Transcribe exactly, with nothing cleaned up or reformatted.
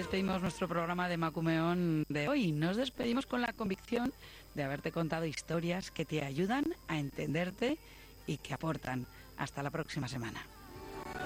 despedimos nuestro programa de Macumeón de hoy. Nos despedimos con la convicción de haberte contado historias que te ayudan a entenderte y que aportan. Hasta la próxima semana.